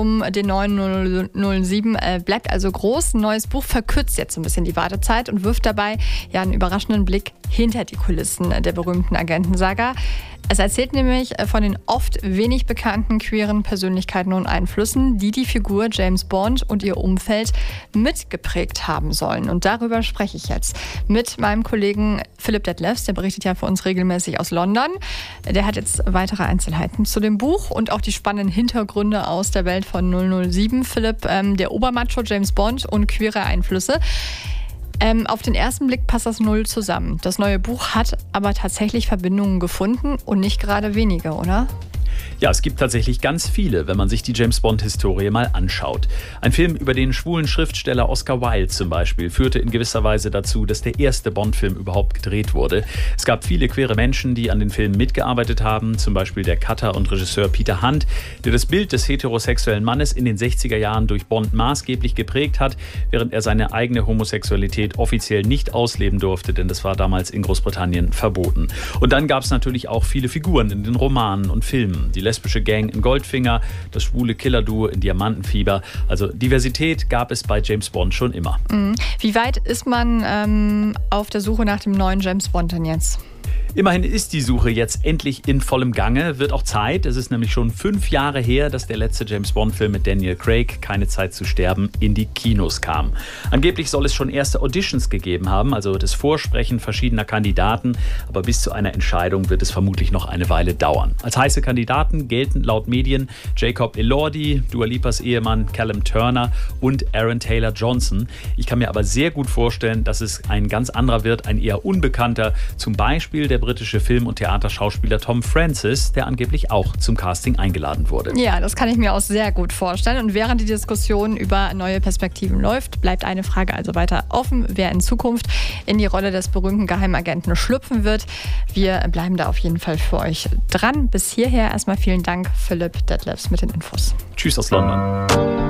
um den neuen 007 bleibt also groß. Ein neues Buch verkürzt jetzt so ein bisschen die Wartezeit und wirft dabei ja einen überraschenden Blick hinter die Kulissen der berühmten Agentensaga. Es erzählt nämlich von den oft wenig bekannten queeren Persönlichkeiten und Einflüssen, die die Figur James Bond und ihr Umfeld mitgeprägt haben sollen. Und darüber spreche ich jetzt mit meinem Kollegen Philipp Detlefs, der berichtet ja für uns regelmäßig aus London. Der hat jetzt weitere Einzelheiten zu dem Buch und auch die spannenden Hintergründe aus der Welt von 007. Philipp, der Obermacho James Bond und queere Einflüsse. Auf den ersten Blick passt das null zusammen. Das neue Buch hat aber tatsächlich Verbindungen gefunden und nicht gerade wenige, oder? Ja, es gibt tatsächlich ganz viele, wenn man sich die James-Bond-Historie mal anschaut. Ein Film über den schwulen Schriftsteller Oscar Wilde zum Beispiel führte in gewisser Weise dazu, dass der erste Bond-Film überhaupt gedreht wurde. Es gab viele queere Menschen, die an den Filmen mitgearbeitet haben, zum Beispiel der Cutter und Regisseur Peter Hunt, der das Bild des heterosexuellen Mannes in den 60er Jahren durch Bond maßgeblich geprägt hat, während er seine eigene Homosexualität offiziell nicht ausleben durfte, denn das war damals in Großbritannien verboten. Und dann gab es natürlich auch viele Figuren in den Romanen und Filmen. Die lesbische Gang in Goldfinger, das schwule Killer-Duo in Diamantenfieber. Also Diversität gab es bei James Bond schon immer. Wie weit ist man auf der Suche nach dem neuen James Bond denn jetzt? Immerhin ist die Suche jetzt endlich in vollem Gange. Wird auch Zeit. Es ist nämlich schon 5 Jahre her, dass der letzte James-Bond-Film mit Daniel Craig, Keine Zeit zu sterben, in die Kinos kam. Angeblich soll es schon erste Auditions gegeben haben, also das Vorsprechen verschiedener Kandidaten. Aber bis zu einer Entscheidung wird es vermutlich noch eine Weile dauern. Als heiße Kandidaten gelten laut Medien Jacob Elordi, Dua Lipas Ehemann Callum Turner und Aaron Taylor-Johnson. Ich kann mir aber sehr gut vorstellen, dass es ein ganz anderer wird, ein eher unbekannter, zum Beispiel der britische Film- und Theaterschauspieler Tom Francis, der angeblich auch zum Casting eingeladen wurde. Ja, das kann ich mir auch sehr gut vorstellen. Und während die Diskussion über neue Perspektiven läuft, bleibt eine Frage also weiter offen, wer in Zukunft in die Rolle des berühmten Geheimagenten schlüpfen wird. Wir bleiben da auf jeden Fall für euch dran. Bis hierher erstmal vielen Dank, Philipp Detlefs mit den Infos. Tschüss aus London.